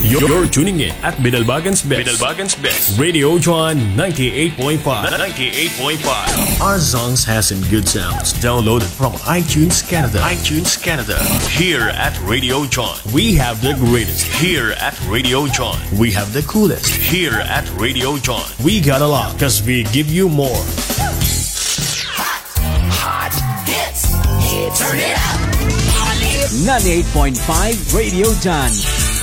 You're tuning in at Binalbagan's Best. Radio John 98.5. 98.5. Our songs has some good sounds. Downloaded from iTunes Canada. Here at Radio John, we have the greatest. Here at Radio John, we have the coolest. Here at Radio John, we got a lot because we give you more. Hot hits. Turn it up. 98.5 Radio John.